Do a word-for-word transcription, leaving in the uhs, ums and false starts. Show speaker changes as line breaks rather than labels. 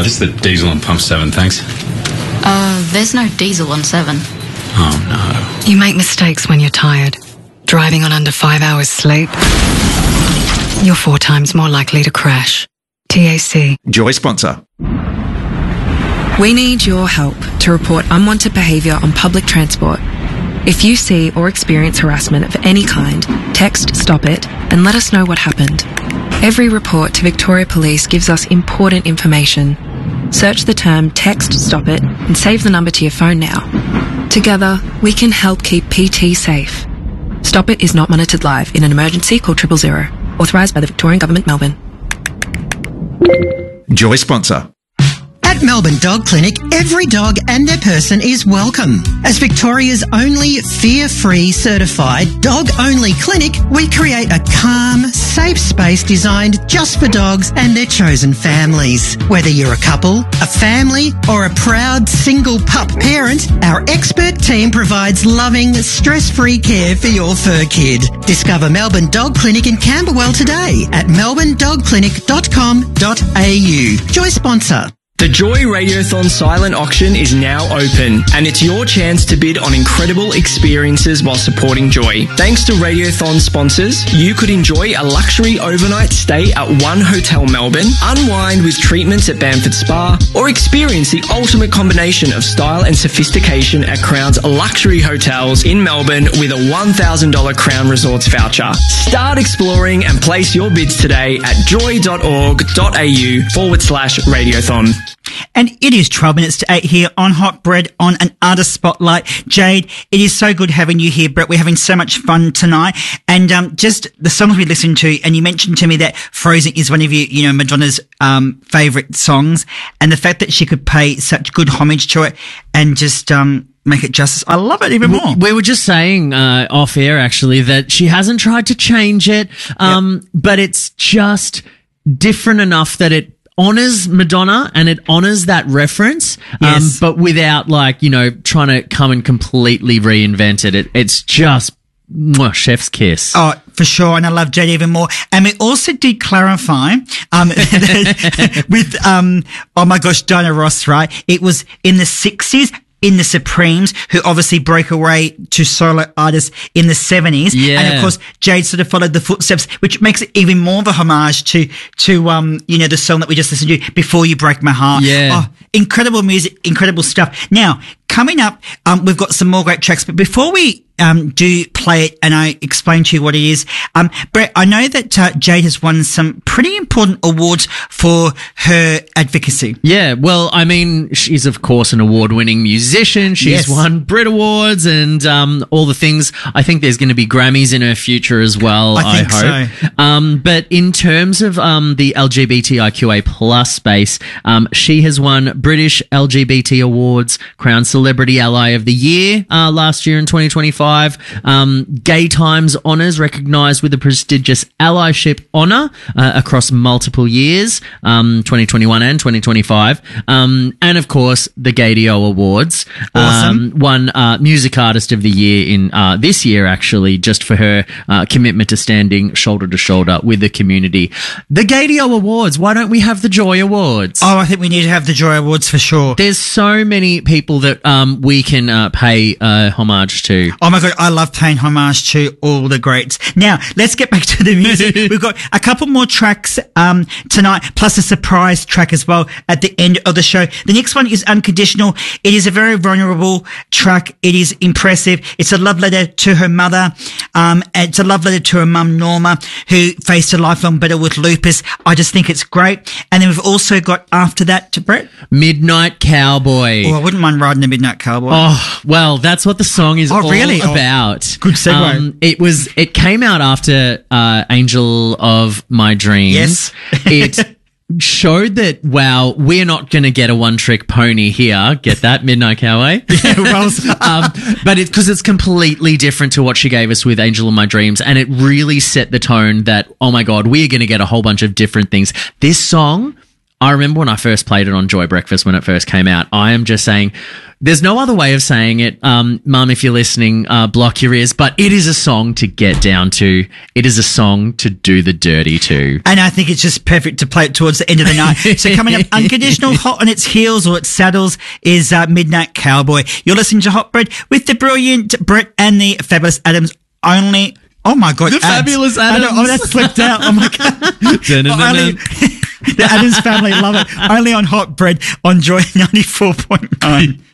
Uh, this is the diesel on pump seven, thanks.
Uh, there's no diesel on seven.
Oh, no.
You make mistakes when you're tired. Driving on under five hours sleep, you're four times more likely to crash. T A C.
Joy sponsor.
We need your help to report unwanted behaviour on public transport. If you see or experience harassment of any kind, text Stop It and let us know what happened. Every report to Victoria Police gives us important information. Search the term Text Stop It and save the number to your phone now. Together, we can help keep P T safe. Stop It is not monitored live. In an emergency, call triple zero. Authorised by the Victorian Government, Melbourne.
Joy sponsor.
At Melbourne Dog Clinic, every dog and their person is welcome. As Victoria's only fear-free certified dog-only clinic, we create a calm, safe space designed just for dogs and their chosen families. Whether you're a couple, a family, or a proud single pup parent, our expert team provides loving, stress-free care for your fur kid. Discover Melbourne Dog Clinic in Camberwell today at melbourne dog clinic dot com dot a u. Joy sponsor.
The Joy Radiothon silent auction is now open, and it's your chance to bid on incredible experiences while supporting Joy. Thanks to Radiothon sponsors, you could enjoy a luxury overnight stay at One Hotel Melbourne, unwind with treatments at Bamford Spa, or experience the ultimate combination of style and sophistication at Crown's luxury hotels in Melbourne with a one thousand dollars Crown Resorts voucher. Start exploring and place your bids today at joy.org.au forward slash Radiothon.
And it is twelve minutes to eight here on Hot Bread on an Artist Spotlight. Jade, it is so good having you here, Brett. We're having so much fun tonight. And um, just the songs we listened to, and you mentioned to me that Frozen is one of your, you know, Madonna's um, favourite songs. And the fact that she could pay such good homage to it and just um, make it justice, I love it even more.
We were just saying uh, off air, actually, that she hasn't tried to change it, um, yep. but it's just different enough that it honors Madonna and it honors that reference,
yes.
um, but without, like, you know, trying to come and completely reinvent it. it it's just mwah, chef's kiss.
Oh, for sure. And I love Jade even more. And we also did clarify um, with, um, oh my gosh, Diana Ross, right? It was in the sixties. In the Supremes, who obviously broke away to solo artists in the seventies.
Yeah.
And of course, Jade sort of followed the footsteps, which makes it even more of a homage to, to, um, you know, the song that we just listened to, Before You Break My Heart.
Yeah.
Oh, incredible music, incredible stuff. Now, coming up, um, we've got some more great tracks, but before we, um, do play it and I explain to you what it is, um, Brett, I know that, uh, Jade has won some pretty important awards for her advocacy.
Yeah. Well, I mean, she's of course an award-winning musician. She's
Yes.
won Brit Awards and, um, all the things. I think there's going to be Grammys in her future as well.
I think
I hope.
so.
Um, but in terms of, um, the L G B T I Q A plus space, um, she has won British L G B T Awards, Crown Celebrity Ally of the Year, uh, last year in twenty twenty-five. Um, Gay Times honours recognised with a prestigious allyship honour uh, across multiple years, um, twenty twenty-one and twenty twenty-five. Um, and of course, the Gaydio Awards.
Awesome.
Um, won uh, Music Artist of the Year in uh, this year, actually, just for her uh, commitment to standing shoulder to shoulder with the community. The Gaydio Awards. Why don't we have the Joy Awards?
Oh, I think we need to have the Joy Awards for sure.
There's so many people that um, we can uh, pay uh, homage to.
Oh my God, I love paying homage to all the greats. Now, let's get back to the music. We've got a couple more tracks um, tonight, plus a surprise track as well at the end of the show. The next one is Unconditional. It is a very vulnerable track. It is impressive. It's a love letter to her mother. Um, and it's a love letter to her mum, Norma, who faced a lifelong battle with lupus. I just think it's great. And then we've also got after that to Brett.
Midnight Cowboy.
Oh, I wouldn't mind riding a Midnight Cowboy.
Oh, well, that's what the song is
Oh,
all
really? Oh,
about.
good segue.
Um, it was, it came out after, uh, Angel of My Dreams.
Yes.
It showed that, wow, we're not going to get a one-trick pony here. Get that, Midnight Cowboy?
Yeah, well,
um, but it's because it's completely different to what she gave us with Angel of My Dreams, and it really set the tone that, oh my God, we're going to get a whole bunch of different things. This song, I remember when I first played it on Joy Breakfast when it first came out. I am just saying, there's no other way of saying it. Um, Mum, if you're listening, uh, block your ears. But it is a song to get down to. It is a song to do the dirty to.
And I think it's just perfect to play it towards the end of the night. So coming up, Unconditional, hot on its heels or its saddles is uh, Midnight Cowboy. You're listening to Hot Bread with the brilliant Brett and the fabulous Adams. Only, oh my God.
The
ads.
fabulous Adams.
I know, oh, that slipped out. Oh my God. Only, the Adams family love it. Only on Hot Bread on Joy ninety-four point nine.